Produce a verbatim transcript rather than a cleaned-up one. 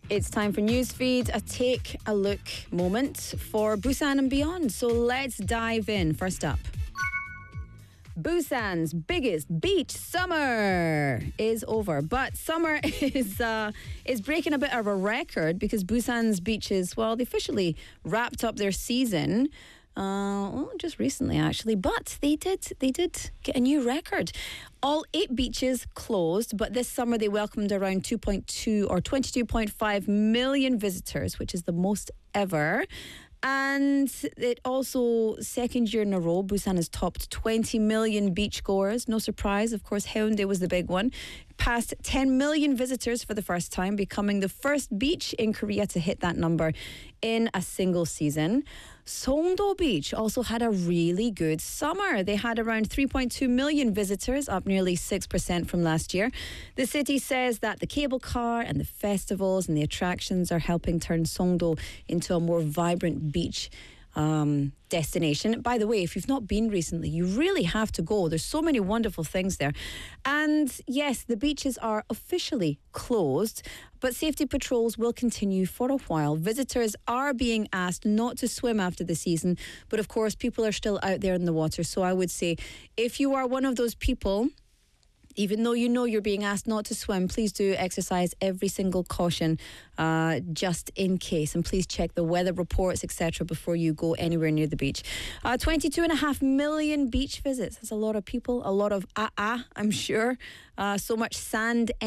It's time for Newsfeed, a take a look moment for Busan and beyond. So let's dive in. First up, Busan's biggest beach summer is over, but summer is uh, is breaking a bit of a record because Busan's beaches, well, they officially wrapped up their season. Uh, well, just recently, actually, but they did they did get a new record. All eight beaches closed, but this summer they welcomed around two point two or twenty-two point five million visitors, which is the most ever. And it also, second year in a row, Busan has topped twenty million beachgoers. No surprise, of course, Haeundae was the big one. Passed ten million visitors for the first time, becoming the first beach in Korea to hit that number in a single season. Songdo Beach also had a really good summer. They had around three point two million visitors, up nearly six percent from last year. The city says that the cable car and the festivals and the attractions are helping turn Songdo into a more vibrant beach um, destination. By the way, if you've not been recently, you really have to go. There's so many wonderful things there. And yes, the beaches are officially closed, but safety patrols will continue for a while. Visitors are being asked not to swim after the season, but of course, people are still out there in the water. So I would say, if you are one of those people, even though you know you're being asked not to swim, please do exercise every single caution uh, just in case. And please check the weather reports, et cetera before you go anywhere near the beach. Uh, twenty-two and a half million beach visits. That's a lot of people, a lot of ah-ah, I'm sure. Uh, so much sand